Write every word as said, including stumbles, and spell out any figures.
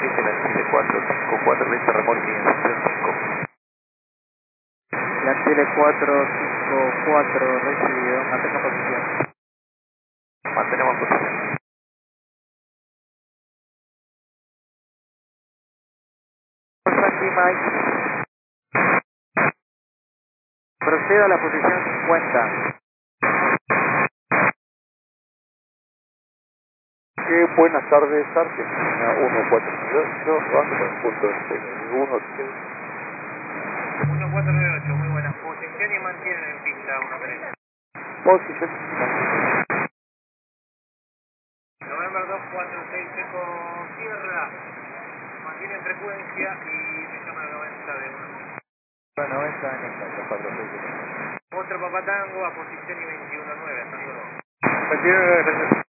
Este Lantile cuatro cinco cuatro de este remolque en sección cinco. Lantile cuatro cinco cuatro recibido, mantenga posición. Mantenemos posición. Yankee Mike, procedo a la posición cincuenta. Eh, buenas tardes, Argentina uno cuatro nueve ocho, base con el punto uno tres. uno cuatro nueve ocho, muy buena posición y mantienen en pista uno tres. Posición. November dos cuatro seis Eco Sierra, mantienen frecuencia y me llama el noventa de uno. noventa en esta, cuatro seis. Otro Papatango a posición y veintiuno nueve, hasta luego. veintinueve, gracias.